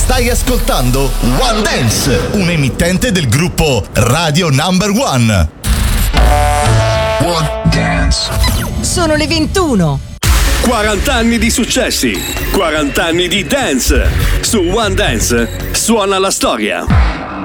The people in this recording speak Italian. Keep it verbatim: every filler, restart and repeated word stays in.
Stai ascoltando One Dance, un emittente del gruppo Radio Number One. One Dance. Sono le ventuno. quaranta anni di successi, quaranta anni di dance. Su One Dance suona la storia.